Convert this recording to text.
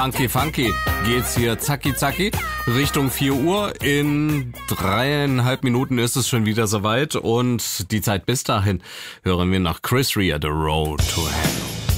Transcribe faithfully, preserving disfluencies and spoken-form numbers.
Funky Funky geht's hier zacki zacki Richtung vier Uhr. In dreieinhalb Minuten ist es schon wieder soweit und die Zeit bis dahin hören wir nach Chris Rea, The Road to Hell.